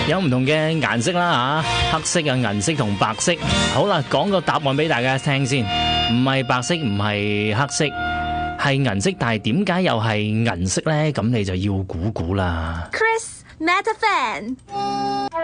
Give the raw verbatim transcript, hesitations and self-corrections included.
有唔同嘅顏色啦吓，黑色啊、銀色同白色。好啦，講個答案俾大家聽先，唔係白色，唔係黑色，係銀色，但係點解又係銀色呢？咁你就要估估啦。 Chris Metafan。